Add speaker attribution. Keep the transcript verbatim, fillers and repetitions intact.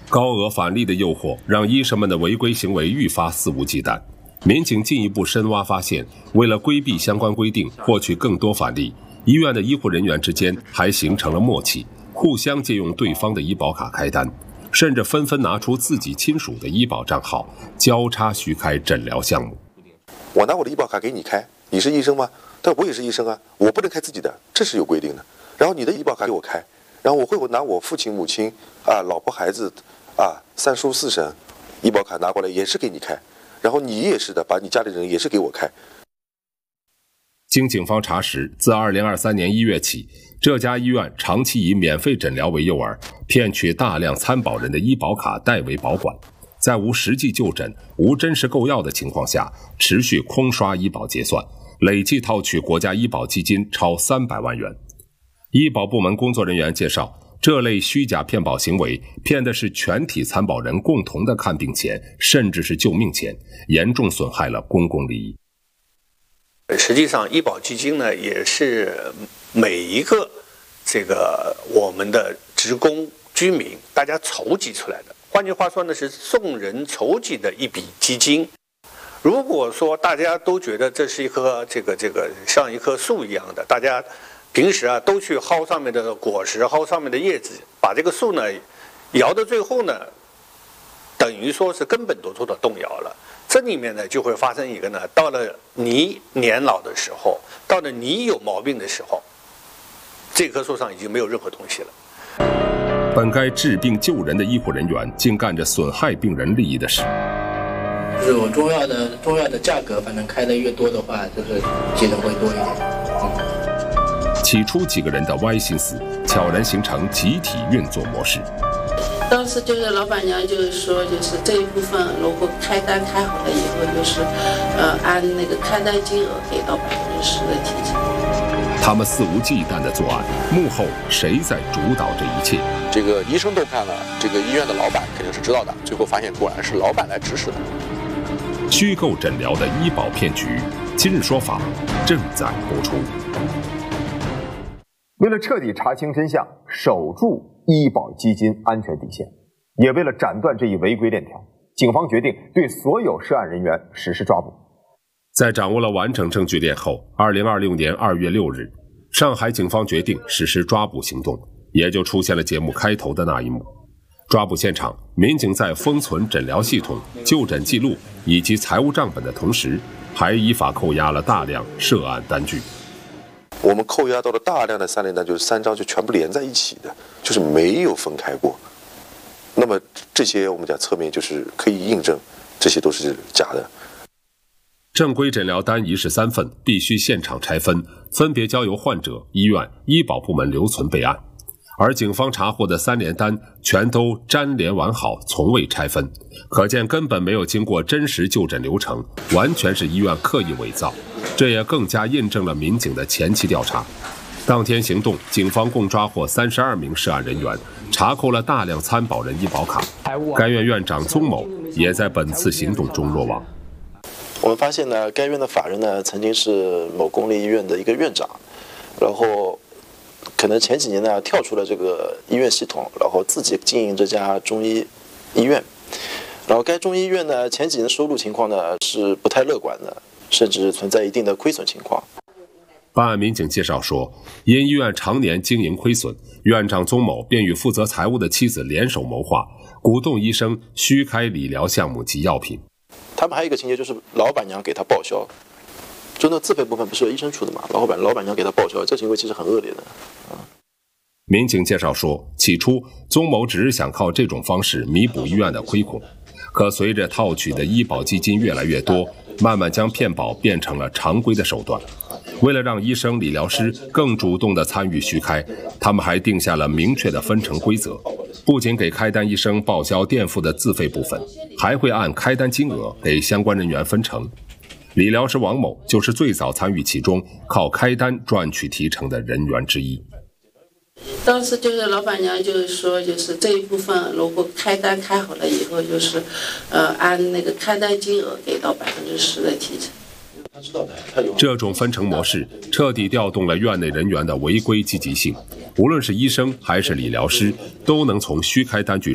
Speaker 1: 高额返利的诱惑让医生们的违规行为愈发肆无忌惮。民警进一步深挖发现，为了规避相关规定，获取更多返利，医院的医护人员之间还形成了默契，互相借用对方的医保卡开单，甚至纷纷拿出自己亲属的医保账号，交叉续开诊疗项目。
Speaker 2: 我拿我的医保卡给你开，你是医生吗？但我也是医生啊，我不能开自己的，这是有规定的。然后你的医保卡给我开，然后我会拿我父亲、母亲啊、老婆、孩子啊、三叔四婶医保卡拿过来也是给你开，然后你也是的，把你家里人也是给我开。
Speaker 1: 经警方查实，自二零二三年一月起，这家医院长期以免费诊疗为诱饵，骗取大量参保人的医保卡代为保管，在无实际就诊、无真实购药的情况下，持续空刷医保结算，累计套取国家医保基金超三百万元。医保部门工作人员介绍，这类虚假骗保行为骗的是全体参保人共同的看病钱，甚至是救命钱，严重损害了公共利益。
Speaker 3: 实际上，医保基金呢，也是每一个这个我们的职工居民大家筹集出来的。换句话说呢，是众人筹集的一笔基金。如果说大家都觉得这是一棵这个这个像一棵树一样的，大家平时啊都去薅上面的果实，薅上面的叶子，把这个树呢摇到最后呢，等于说是根本都做到动摇了。这里面呢就会发生一个呢，到了你年老的时候，到了你有毛病的时候，这棵树上已经没有任何东西了。
Speaker 1: 本该治病救人的医护人员，竟干着损害病人利益的事。
Speaker 4: 就是我中药的中药的价格，反正开的越多的话，就是节能会多一点。嗯。
Speaker 1: 起初几个人的歪心思，悄然形成集体运作模式。
Speaker 5: 当时就是老板娘就是说，就是这一部分如果开单开好了以后，就是呃按那个开单金额给到百分之十的提成。
Speaker 1: 他们肆无忌惮的作案，幕后谁在主导这一切？
Speaker 6: 这个医生都看了，这个医院的老板肯定是知道的，最后发现果然是老板来指使的。
Speaker 1: 虚构诊疗的医保骗局，今日说法正在播出。
Speaker 7: 为了彻底查清真相，守住医保基金安全底线，也为了斩断这一违规链条，警方决定对所有涉案人员实施抓捕。
Speaker 1: 在掌握了完整证据链后，二零二六年二月六日，上海警方决定实施抓捕行动，也就出现了节目开头的那一幕。抓捕现场，民警在封存诊疗系统、就诊记录以及财务账本的同时，还依法扣押了大量涉案单据。
Speaker 2: 我们扣押到了大量的三联单，就是三张就全部连在一起的，就是没有分开过。那么这些我们讲侧面就是可以印证，这些都是假的。
Speaker 1: 正规诊疗单一式三份，必须现场拆分，分别交由患者、医院、医保部门留存备案。而警方查获的三联单全都粘连完好，从未拆分，可见根本没有经过真实就诊流程，完全是医院刻意伪造。这也更加印证了民警的前期调查。当天行动，警方共抓获三十二名涉案人员，查扣了大量参保人医保卡。该院院长宗某也在本次行动中落网。
Speaker 8: 我们发现呢，该院的法人呢曾经是某公立医院的一个院长，然后可能前几年呢跳出了这个医院系统，然后自己经营这家中医医院。然后该中医医院呢前几年的收入情况呢是不太乐观的，甚至存在一定的亏损情况。
Speaker 1: 办案民警介绍说，因医院常年经营亏损，院长宗某便与负责财务的妻子联手谋划，鼓动医生虚开理疗项目及药品。
Speaker 8: 他们还有一个情节就是老板娘给他报销，就那自费部分不是由医生出的嘛，老板老板娘给他报销，这行为其实很恶劣的。啊、
Speaker 1: 民警介绍说，起初宗某只是想靠这种方式弥补医院的亏空，可随着套取的医保基金越来越多，慢慢将骗保变成了常规的手段。为了让医生、理疗师更主动地参与续开，他们还定下了明确的分成规则，不仅给开单医生报销垫付的自费部分，还会按开单金额给相关人员分成。理疗师王某就是最早参与其中，靠开单赚取提成的人员之一。
Speaker 5: 当时就是老板娘就是说，就是这一部分如果开单开好了以后，就是呃按那个开单金额给到百分之十的提成。
Speaker 1: 这种分成模式彻底调动了院内人员的违规积极性，无论是医生还是理疗师，都能从虚开单据